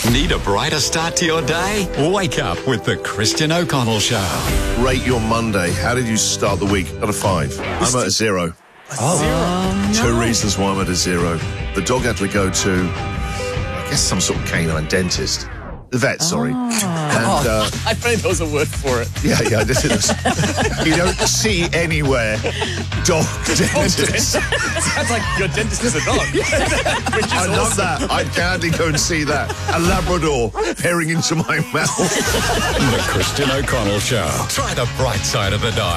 Need a brighter start to your day? Wake up with the Christian O'Connell Show. Rate your Monday. How did you start the week? Out of 5. I'm at a 0. Two reasons why I'm at a 0. The dog had to go to, I guess, some sort of canine dentist. The vet, sorry. And, I think there was a word for it. yeah, this is. You don't see anywhere dog dentist. Sounds like your dentist is a dog. Which is I love that. I'd gladly go and see that. A Labrador peering into my mouth. The Christian O'Connell Show. Try the bright side of the dial.